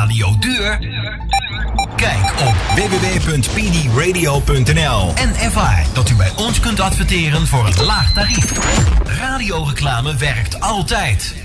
radio duur? Kijk op www.pdradio.nl en ervaar dat u bij ons kunt adverteren voor een laag tarief. Radioreclame werkt altijd.